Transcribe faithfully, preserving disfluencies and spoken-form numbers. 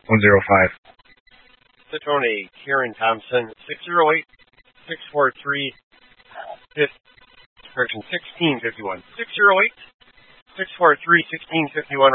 one zero five. Satone Karen Thompson, six zero eight, six four three, correction, sixteen fifty-one. six zero eight, six four three, sixteen fifty-one.